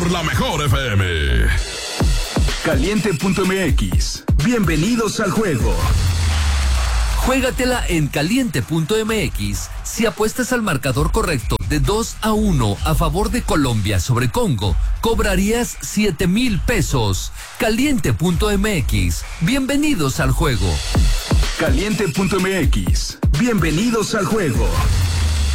por la mejor FM. Caliente.mx. Bienvenidos al juego. Juégatela en caliente.mx. Si apuestas al marcador correcto de 2-1 a favor de Colombia sobre Congo, cobrarías 7,000 pesos. Caliente.mx. Bienvenidos al juego. Caliente.mx. Bienvenidos al juego.